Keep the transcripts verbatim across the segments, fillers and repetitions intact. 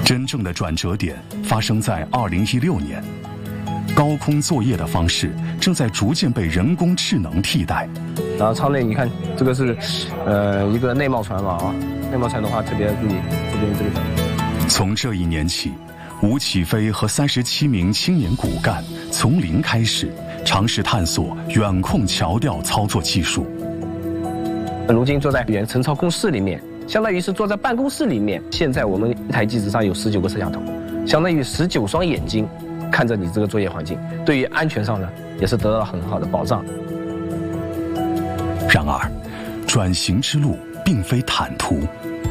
真正的转折点发生在二零一六年，高空作业的方式正在逐渐被人工智能替代。 然后舱内你看，这个是，呃，一个内贸船嘛啊，内贸船的话特别注意这边这个角度。 从这一年起，吴启飞和三十七名青年骨干从零开始，尝试探索远控桥吊操作技术。 如今坐在远程操控室里面，相当于是坐在办公室里面。现在我们一台机子上有十九个摄像头，相当于十九双眼睛看着你这个作业环境，对于安全上呢也是得到了很好的保障。 然而，转型之路并非坦途。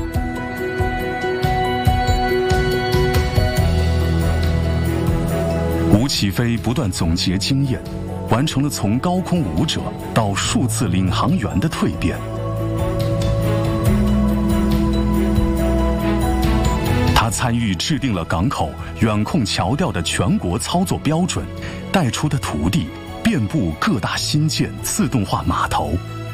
吴启飞不断总结经验，完成了从高空舞者到数字领航员的蜕变。他参与制定了港口远控桥吊的全国操作标准，带出的徒弟遍布各大新建自动化码头。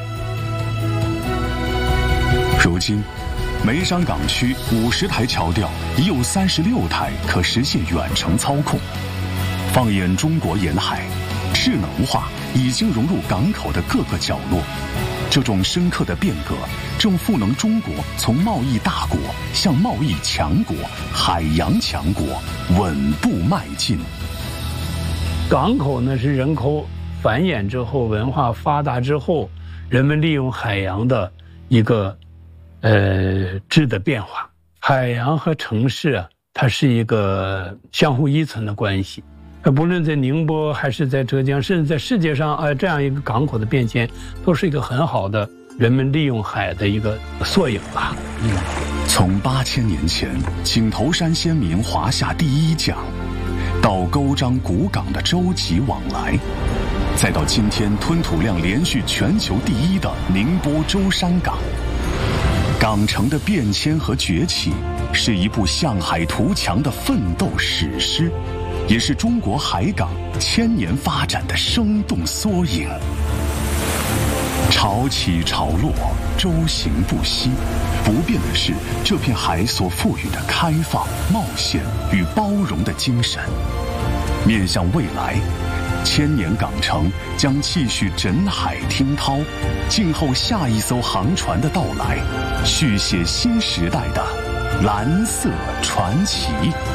如今，梅山港区五十台桥吊已有三十六台可实现远程操控。放眼中国沿海，智能化已经融入港口的各个角落。这种深刻的变革正赋能中国从贸易大国向贸易强国、海洋强国稳步迈进。 港口呢是人口繁衍之后、文化发达之后，人们利用海洋的一个呃质的变化。海洋和城市啊，它是一个相互依存的关系。不论在宁波还是在浙江，甚至在世界上，呃，这样一个港口的变迁，都是一个很好的人们利用海的一个缩影吧。嗯， 从八千年前井头山先民华夏第一桨，到勾章古港的洲际往来，再到今天吞吐量连续全球第一的宁波舟山港，港城的变迁和崛起，是一部向海图强的奋斗史诗。也是中国海港千年发展的生动缩影。潮起潮落，周行不息，不变的是这片海所赋予的开放、冒险与包容的精神。面向未来，千年港城将继续枕海听涛，静候下一艘航船的到来，续写新时代的蓝色传奇。